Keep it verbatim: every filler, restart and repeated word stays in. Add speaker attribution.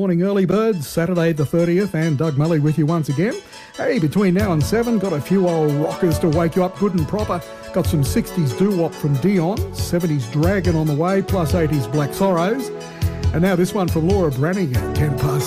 Speaker 1: morning early birds, Saturday the thirtieth, and Doug Mully with you once again. Hey, between now and seven, got a few old rockers to wake you up good and proper. Got some sixties doo-wop from Dion, seventies Dragon on the way, plus eighties Black Sorrows. And now this one from Laura Branigan, ten past